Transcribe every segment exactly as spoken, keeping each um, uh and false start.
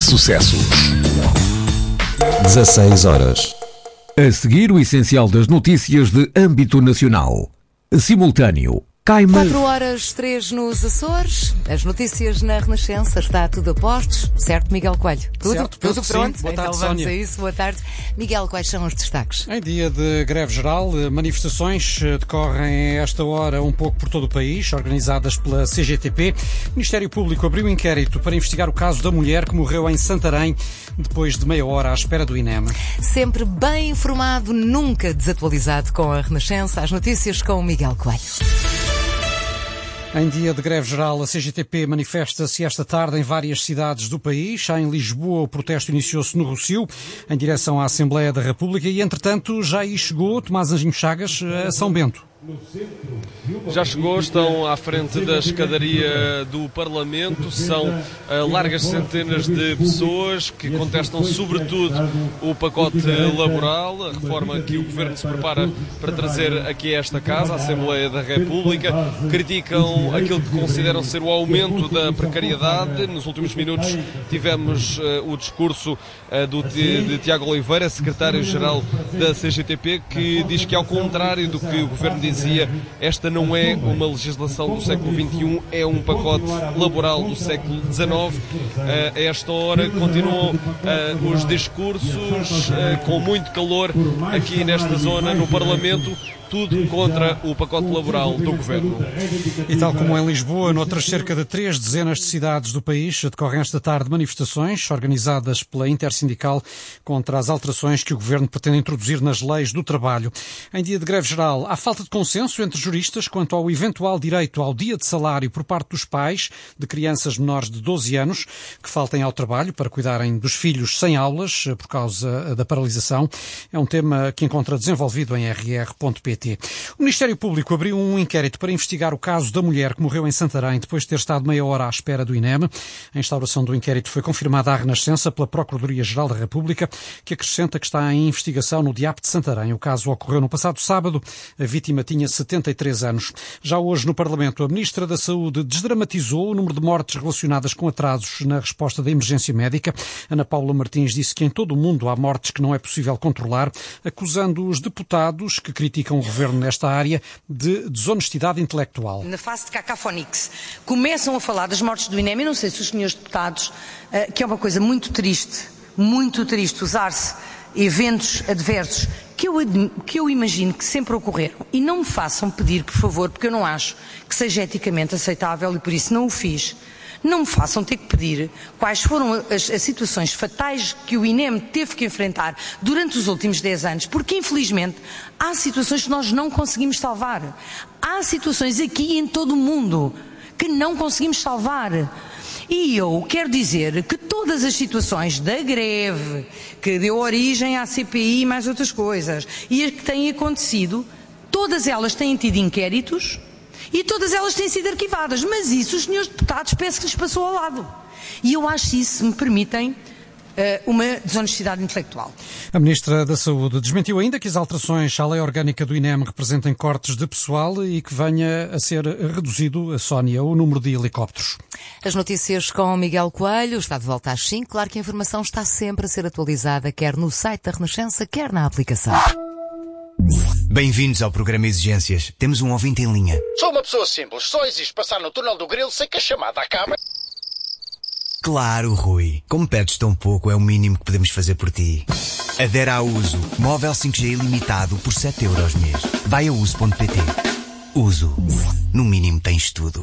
sucesso. dezasseis horas. A seguir, o essencial das notícias de âmbito nacional. Simultâneo. Caima... quatro horas, três nos Açores. As notícias na Renascença. Está tudo a postos. Certo, Miguel Coelho? Tudo, certo, tudo sim. pronto? Boa tarde, então vamos Sónia. a isso. Boa tarde. Miguel, quais são os destaques? Em dia de greve geral, manifestações decorrem a esta hora um pouco por todo o país, organizadas pela C G T P. O Ministério Público abriu um inquérito para investigar o caso da mulher que morreu em Santarém depois de meia hora à espera do INEM. Sempre bem informado, nunca desatualizado com a Renascença. As notícias com o Miguel Coelho. Em dia de greve geral, a C G T P manifesta-se esta tarde em várias cidades do país. Já em Lisboa, o protesto iniciou-se no Rossio, em direção à Assembleia da República, e, entretanto, já aí chegou Tomás Anjinho Chagas a São Bento. Já chegou, estão à frente da escadaria do Parlamento, são uh, largas centenas de pessoas que contestam sobretudo o pacote laboral, a reforma que o Governo se prepara para trazer aqui a esta casa, a Assembleia da República. Criticam aquilo que consideram ser o aumento da precariedade. Nos últimos minutos tivemos uh, o discurso uh, do, de, de Tiago Oliveira, secretário-geral da C G T P, que diz que, ao contrário do que o Governo diz, dizia, esta não é uma legislação do século vinte e um, é um pacote laboral do século dezanove. Uh, a esta hora continuam uh, os discursos uh, com muito calor aqui nesta zona, no Parlamento. Tudo contra o pacote laboral do Governo. E tal como em Lisboa, noutras cerca de três dezenas de cidades do país, decorrem esta tarde manifestações organizadas pela Intersindical contra as alterações que o Governo pretende introduzir nas leis do trabalho. Em dia de greve geral, há falta de consenso entre juristas quanto ao eventual direito ao dia de salário por parte dos pais de crianças menores de doze anos que faltem ao trabalho para cuidarem dos filhos sem aulas por causa da paralisação. É um tema que encontra desenvolvido em r r ponto p t. O Ministério Público abriu um inquérito para investigar o caso da mulher que morreu em Santarém depois de ter estado meia hora à espera do INEM. A instauração do inquérito foi confirmada à Renascença pela Procuradoria-Geral da República, que acrescenta que está em investigação no D I A P de Santarém. O caso ocorreu no passado sábado. A vítima tinha setenta e três anos. Já hoje, no Parlamento, a Ministra da Saúde desdramatizou o número de mortes relacionadas com atrasos na resposta da emergência médica. Ana Paula Martins disse que em todo o mundo há mortes que não é possível controlar, acusando os deputados que criticam o Governo nesta área de desonestidade intelectual. Na fase de Cacafonix, começam a falar das mortes do INEM. Eu não sei se os senhores deputados, que é uma coisa muito triste, muito triste, usar-se eventos adversos que eu, que eu imagino que sempre ocorreram. E não me façam pedir, por favor, porque eu não acho que seja eticamente aceitável e por isso não o fiz. Não me façam ter que pedir quais foram as, as situações fatais que o INEM teve que enfrentar durante os últimos dez anos, porque infelizmente há situações que nós não conseguimos salvar. Há situações aqui em todo o mundo que não conseguimos salvar. E eu quero dizer que todas as situações da greve, que deu origem à C P I e mais outras coisas, e as que têm acontecido, todas elas têm tido inquéritos, e todas elas têm sido arquivadas, mas isso os senhores deputados penso que lhes passou ao lado. E eu acho isso, se me permitem, uma desonestidade intelectual. A Ministra da Saúde desmentiu ainda que as alterações à lei orgânica do INEM representem cortes de pessoal e que venha a ser reduzido, a Sónia, o número de helicópteros. As notícias com Miguel Coelho, está de volta às cinco. Claro que a informação está sempre a ser atualizada, quer no site da Renascença, quer na aplicação. Bem-vindos ao programa Exigências. Temos um ouvinte em linha. Sou uma pessoa simples. Só existe passar no túnel do Grilo sem que a chamada acabe. Claro, Rui. Como pedes tão pouco, é o mínimo que podemos fazer por ti. Adera a Uso. Móvel cinco G ilimitado por sete euros mês. Vai a uso ponto pt. Uso. No mínimo tens tudo.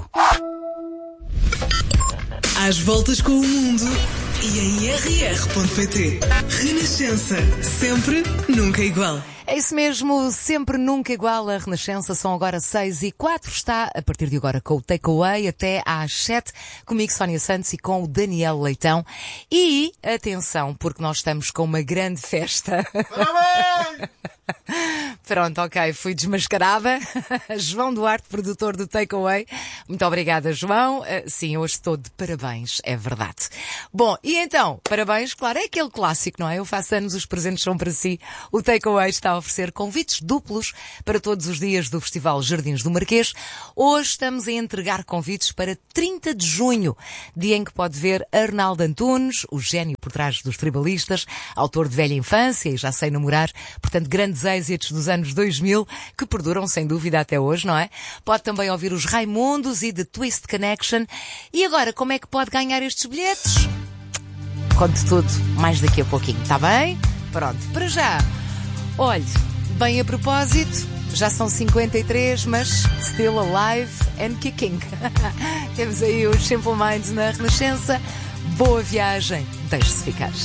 Às voltas com o mundo e em r r ponto p t. Renascença. Sempre, nunca igual. É isso mesmo, sempre nunca igual a Renascença. São agora seis e quatro. Está, a partir de agora, com o Takeaway até às sete. Comigo, Sónia Santos, e com o Daniel Leitão. E, atenção, porque nós estamos com uma grande festa. Pronto, ok, fui desmascarada. João Duarte, produtor do Takeaway. Muito obrigada, João. Uh, sim, hoje estou de parabéns, é verdade. Bom, e então, parabéns, claro, é aquele clássico, não é? Eu faço anos, os presentes são para si. O Takeaway está a oferecer convites duplos para todos os dias do Festival Jardins do Marquês. Hoje estamos a entregar convites para trinta de junho, dia em que pode ver Arnaldo Antunes, o gênio por trás dos Tribalistas, autor de Velha Infância e Já Sei Namorar, portanto, grandes êxitos dos anos dois mil, que perduram sem dúvida até hoje, não é? Pode também ouvir os Raimundos e The Twist Connection. E agora, como é que pode ganhar estes bilhetes? Conte tudo mais daqui a pouquinho, está bem? Pronto, para já. Olhe, bem a propósito, já são cinquenta e três, mas still alive and kicking. Temos aí os Simple Minds na Renascença. Boa viagem, deixe-se ficar.